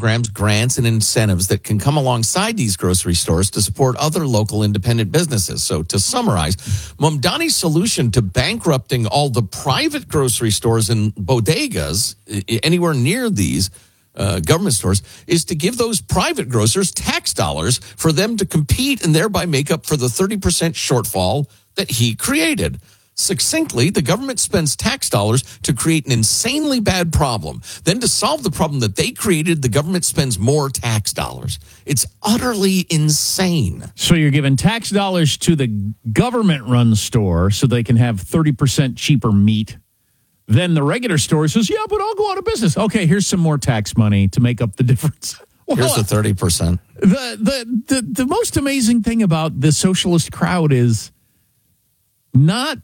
programs, grants, and incentives that can come alongside these grocery stores to support other local independent businesses. So to summarize, Mamdani's solution to bankrupting all the private grocery stores and bodegas anywhere near these government stores is to give those private grocers tax dollars for them to compete and thereby make up for the 30% shortfall that he created. Succinctly, the government spends tax dollars to create an insanely bad problem. Then to solve the problem that they created, the government spends more tax dollars. It's utterly insane. So you're giving tax dollars to the government-run store so they can have 30% cheaper meat. Then the regular store says, yeah, but I'll go out of business. Okay, here's some more tax money to make up the difference. Well, here's the 30%. The most amazing thing about the socialist crowd is not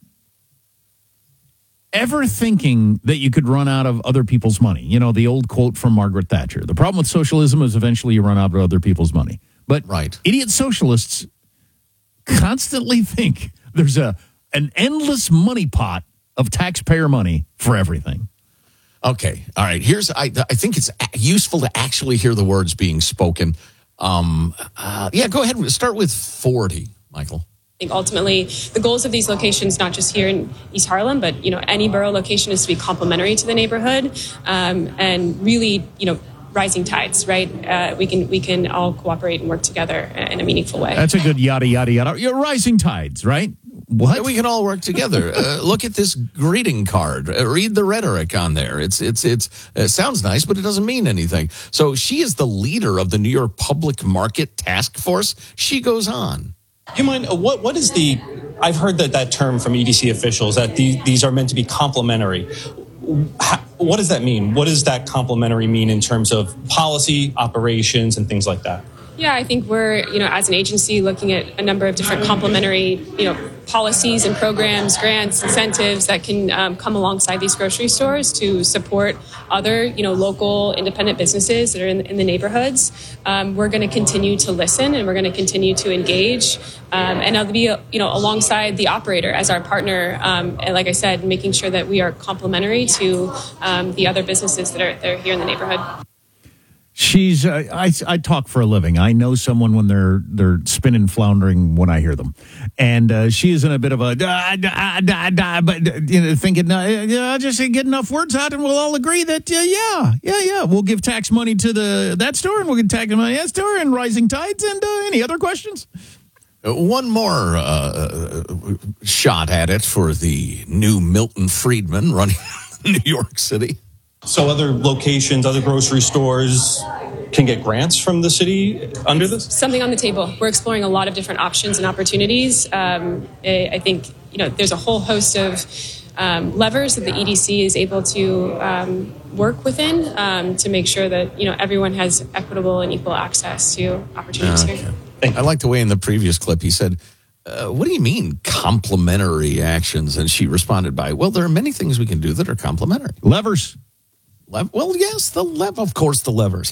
ever thinking that you could run out of other people's money. You know, the old quote from Margaret Thatcher. The problem with socialism is eventually you run out of other people's money. But idiot socialists constantly think there's an endless money pot of taxpayer money for everything. Okay. All right. I think it's useful to actually hear the words being spoken. Go ahead. Start with 40, Michael. I think ultimately the goals of these locations, not just here in East Harlem, but any borough location, is to be complementary to the neighborhood, and really rising tides. Right, we can all cooperate and work together in a meaningful way. That's a good yada yada yada. You're rising tides, right? What? We can all work together. Look at this greeting card. Read the rhetoric on there. It sounds nice, but it doesn't mean anything. So she is the leader of the New York Public Market Task Force. She goes on. You mind, what is I've heard that term from EDC officials, that these are meant to be complementary. What does that mean? What does that complementary mean in terms of policy, operations, and things like that? Yeah, I think we're, as an agency, looking at a number of different complementary, policies and programs, grants, incentives that can come alongside these grocery stores to support other, local independent businesses that are in the neighborhoods. We're going to continue to listen, and we're going to continue to engage, and I'll be, alongside the operator as our partner. And like I said, making sure that we are complementary to the other businesses that are here in the neighborhood. She's. I talk for a living. I know someone when they're spinning, floundering when I hear them, and she is in a bit of a but thinking, I'll just get enough words out, and we'll all agree that we'll give tax money to that store, and we'll give tax money to that store, and rising tides. And any other questions? One more shot at it for the new Milton Friedman running New York City. So other locations, other grocery stores can get grants from the city under this? Something on the table. We're exploring a lot of different options and opportunities. I think, there's a whole host of levers that the EDC is able to work within to make sure that, everyone has equitable and equal access to opportunities here. I like the way in the previous clip he said, what do you mean complementary actions? And she responded by, well, there are many things we can do that are complementary. Levers. Well, yes, of course, the levers.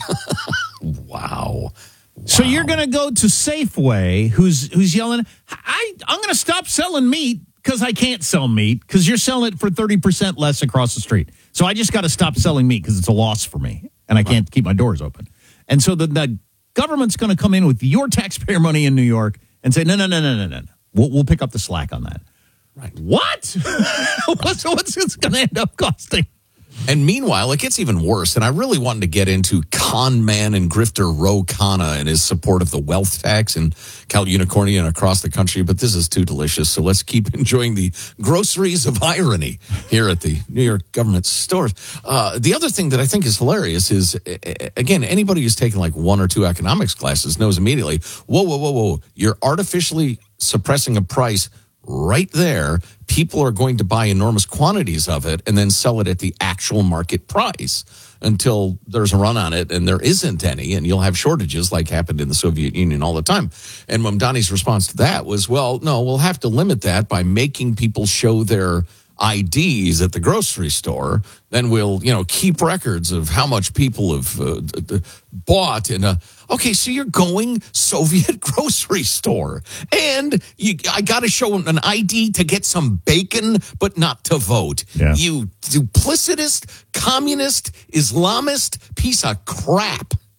Wow. So you're going to go to Safeway, who's yelling, I'm going to stop selling meat because I can't sell meat because you're selling it for 30% less across the street. So I just got to stop selling meat because it's a loss for me, and I can't keep my doors open. And so the government's going to come in with your taxpayer money in New York and say, no. We'll pick up the slack on that. Right. What? What's it going to end up costing? And meanwhile, it gets even worse. And I really wanted to get into con man and grifter Ro Khanna and his support of the wealth tax in Cal Unicornia and across the country. But this is too delicious. So let's keep enjoying the groceries of irony here at the New York government stores. The other thing that I think is hilarious is, again, anybody who's taken like 1 or 2 economics classes knows immediately, whoa. You're artificially suppressing a price right there. People are going to buy enormous quantities of it and then sell it at the actual market price until there's a run on it and there isn't any, and you'll have shortages like happened in the Soviet Union all the time. And Mamdani's response to that was, well, no, we'll have to limit that by making people show their IDs at the grocery store. Then we'll, keep records of how much people have bought in a... Okay, so you're going Soviet grocery store, and I got to show an ID to get some bacon, but not to vote. Yeah. You duplicitous, communist, Islamist piece of crap.